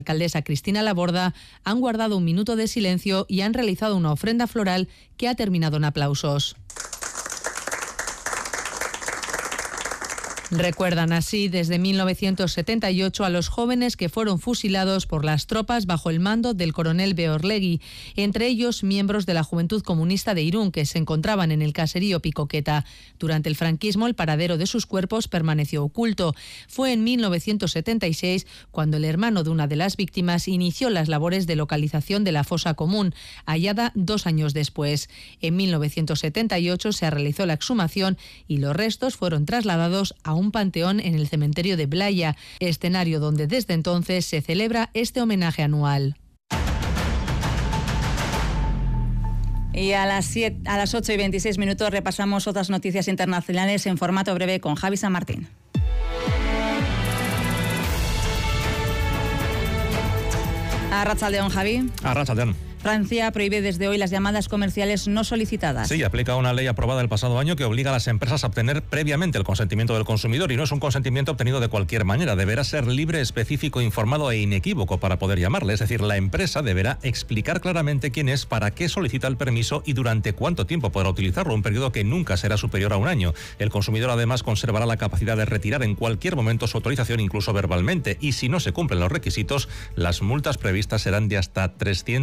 alcaldesa Cristina Laborda han guardado un minuto de silencio y han realizado una ofrenda floral que ha terminado en aplausos. Recuerdan así desde 1978 a los jóvenes que fueron fusilados por las tropas bajo el mando del coronel Beorlegui, entre ellos miembros de la Juventud Comunista de Irún que se encontraban en el caserío Picoqueta. Durante el franquismo el paradero de sus cuerpos permaneció oculto. Fue en 1976 cuando el hermano de una de las víctimas inició las labores de localización de la fosa común, hallada 2 años después. En 1978 se realizó la exhumación y los restos fueron trasladados a un panteón en el cementerio de Blaya, escenario donde desde entonces se celebra este homenaje anual. Y a las 8:26 repasamos otras noticias internacionales en formato breve con Javi San Martín. Arratsaldeon, Javi. Arratsaldeon. Francia prohíbe desde hoy las llamadas comerciales no solicitadas. Sí, aplica una ley aprobada el pasado año que obliga a las empresas a obtener previamente el consentimiento del consumidor, y no es un consentimiento obtenido de cualquier manera. Deberá ser libre, específico, informado e inequívoco para poder llamarle. Es decir, la empresa deberá explicar claramente quién es, para qué solicita el permiso y durante cuánto tiempo podrá utilizarlo, un periodo que nunca será superior a 1 año. El consumidor además conservará la capacidad de retirar en cualquier momento su autorización, incluso verbalmente, y si no se cumplen los requisitos, las multas previstas serán de hasta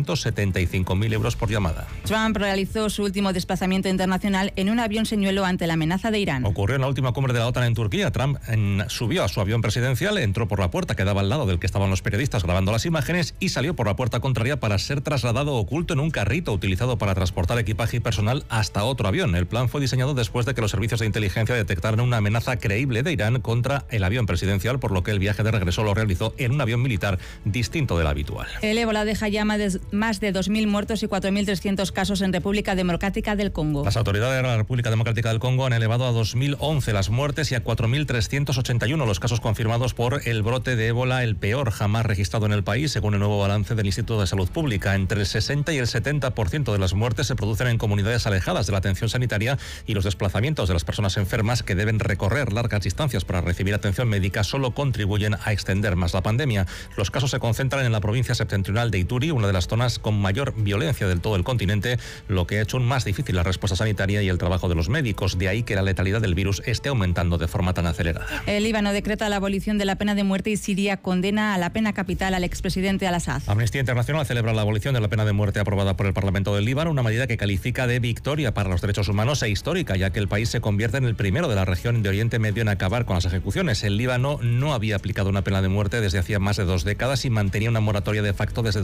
375.000 euros por llamada. Trump realizó su último desplazamiento internacional en un avión señuelo ante la amenaza de Irán. Ocurrió en la última cumbre de la OTAN en Turquía. Trump subió a su avión presidencial, entró por la puerta que daba al lado del que estaban los periodistas grabando las imágenes y salió por la puerta contraria para ser trasladado oculto en un carrito utilizado para transportar equipaje y personal hasta otro avión. El plan fue diseñado después de que los servicios de inteligencia detectaran una amenaza creíble de Irán contra el avión presidencial, por lo que el viaje de regreso lo realizó en un avión militar distinto del habitual. El ébola deja ya más de 2.000 muertos y 4.300 casos en República Democrática del Congo. Las autoridades de la República Democrática del Congo han elevado a 2.011 las muertes y a 4.381 los casos confirmados por el brote de ébola, el peor jamás registrado en el país, según el nuevo balance del Instituto de Salud Pública. Entre el 60 y el 70% de las muertes se producen en comunidades alejadas de la atención sanitaria, y los desplazamientos de las personas enfermas, que deben recorrer largas distancias para recibir atención médica, solo contribuyen a extender más la pandemia. Los casos se concentran en la provincia septentrional de Ituri, una de las zonas con mayor violencia del todo el continente, lo que ha hecho más difícil la respuesta sanitaria y el trabajo de los médicos. De ahí que la letalidad del virus esté aumentando de forma tan acelerada. El Líbano decreta la abolición de la pena de muerte y Siria condena a la pena capital al expresidente al-Assad. Amnistía Internacional celebra la abolición de la pena de muerte aprobada por el Parlamento del Líbano, una medida que califica de victoria para los derechos humanos e histórica, ya que el país se convierte en el primero de la región de Oriente Medio en acabar con las ejecuciones. El Líbano no había aplicado una pena de muerte desde hacía más de 2 décadas y mantenía una moratoria de facto desde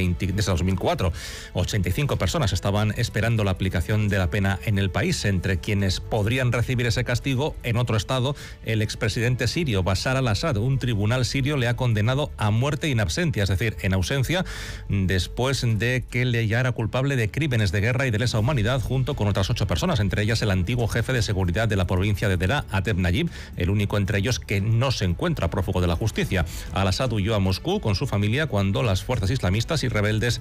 2004. 85 personas estaban esperando la aplicación de la pena en el país. Entre quienes podrían recibir ese castigo, en otro estado, el expresidente sirio Bashar al-Assad. Un tribunal sirio le ha condenado a muerte in absentia, es decir, en ausencia, después de que le ya era culpable de crímenes de guerra y de lesa humanidad, junto con otras 8 personas, entre ellas el antiguo jefe de seguridad de la provincia de Deraa, Ateb Nayib, el único entre ellos que no se encuentra prófugo de la justicia. Al-Assad huyó a Moscú con su familia cuando las fuerzas islamistas y rebeldes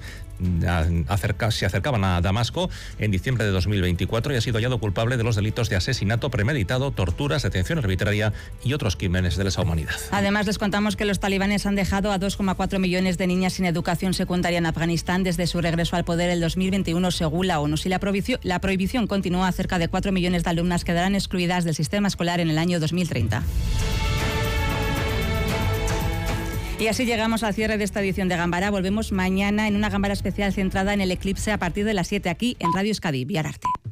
se acercaban a Damasco en diciembre de 2024, y ha sido hallado culpable de los delitos de asesinato premeditado, torturas, detención arbitraria y otros crímenes de lesa humanidad. Además, les contamos que los talibanes han dejado a 2,4 millones de niñas sin educación secundaria en Afganistán desde su regreso al poder el 2021, según la ONU. Si la prohibición continúa, cerca de 4 millones de alumnas quedarán excluidas del sistema escolar en el año 2030. Y así llegamos al cierre de esta edición de Gambara. Volvemos mañana en una Gambara especial centrada en el eclipse a partir de las 7 aquí en Radio Euskadi, Biar Arte.